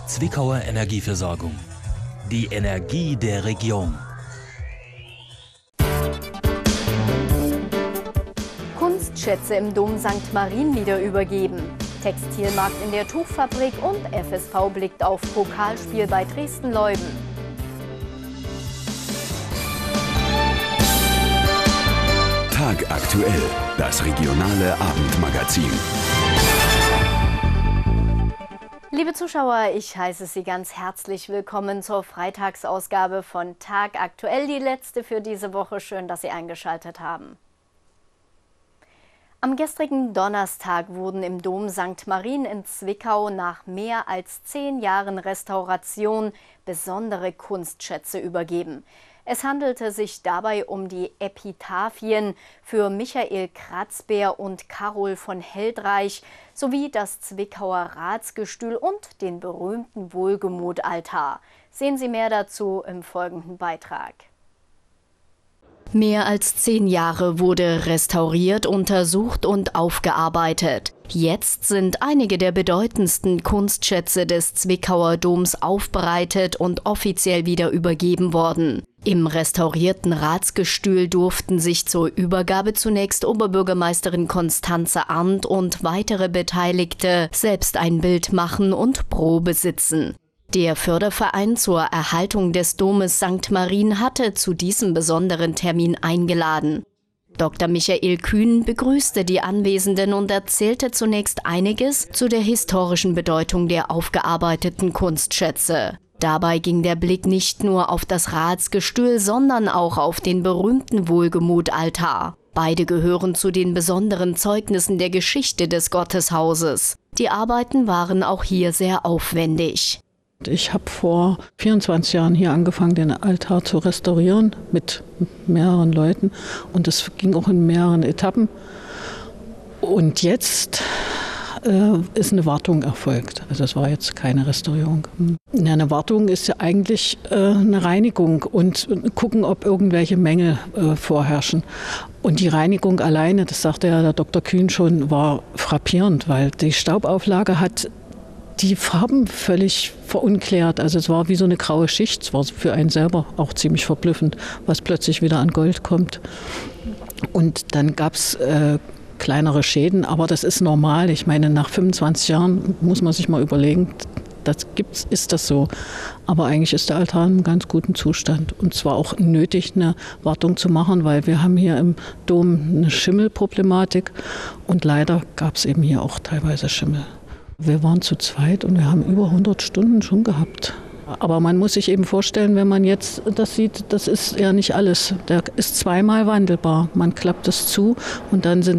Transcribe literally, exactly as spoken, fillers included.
Zwickauer Energieversorgung. Die Energie der Region. Kunstschätze im Dom Sankt Marien wieder übergeben. Textilmarkt in der Tuchfabrik und F S V blickt auf Pokalspiel bei Dresden-Leuden. Tagaktuell, das regionale Abendmagazin. Liebe Zuschauer, ich heiße Sie ganz herzlich willkommen zur Freitagsausgabe von Tagaktuell, die letzte für diese Woche. Schön, dass Sie eingeschaltet haben. Am gestrigen Donnerstag wurden im Dom Sankt Marien in Zwickau nach mehr als zehn Jahren Restauration besondere Kunstschätze übergeben. Es handelte sich dabei um die Epitaphien für Michael Kratzbär und Carol von Heldreich sowie das Zwickauer Ratsgestühl und den berühmten Wohlgemutaltar. Sehen Sie mehr dazu im folgenden Beitrag. Mehr als zehn Jahre wurde restauriert, untersucht und aufgearbeitet. Jetzt sind einige der bedeutendsten Kunstschätze des Zwickauer Doms aufbereitet und offiziell wieder übergeben worden. Im restaurierten Ratsgestühl durften sich zur Übergabe zunächst Oberbürgermeisterin Constanze Arndt und weitere Beteiligte selbst ein Bild machen und Probe sitzen. Der Förderverein zur Erhaltung des Domes Sankt Marien hatte zu diesem besonderen Termin eingeladen. Doktor Michael Kühn begrüßte die Anwesenden und erzählte zunächst einiges zu der historischen Bedeutung der aufgearbeiteten Kunstschätze. Dabei ging der Blick nicht nur auf das Ratsgestühl, sondern auch auf den berühmten Wohlgemutaltar. Beide gehören zu den besonderen Zeugnissen der Geschichte des Gotteshauses. Die Arbeiten waren auch hier sehr aufwendig. Ich habe vor vierundzwanzig Jahren hier angefangen, den Altar zu restaurieren mit mehreren Leuten. Und das ging auch in mehreren Etappen. Und jetzt äh, ist eine Wartung erfolgt. Also es war jetzt keine Restaurierung. Ja, eine Wartung ist ja eigentlich äh, eine Reinigung und gucken, ob irgendwelche Mängel äh, vorherrschen. Und die Reinigung alleine, das sagte ja der Doktor Kühn schon, war frappierend, weil die Staubauflage hat die Farben völlig verunklärt. Also es war wie so eine graue Schicht. Es war für einen selber auch ziemlich verblüffend, was plötzlich wieder an Gold kommt. Und dann gab es äh, kleinere Schäden, aber das ist normal. Ich meine, nach fünfundzwanzig Jahren muss man sich mal überlegen, das gibt's, ist das so. Aber eigentlich ist der Altar in einem ganz guten Zustand. Und zwar auch nötig, eine Wartung zu machen, weil wir haben hier im Dom eine Schimmelproblematik. Und leider gab es eben hier auch teilweise Schimmel. Wir waren zu zweit und wir haben über hundert Stunden schon gehabt. Aber man muss sich eben vorstellen, wenn man jetzt das sieht, das ist ja nicht alles. Der ist zweimal wandelbar. Man klappt es zu und dann sind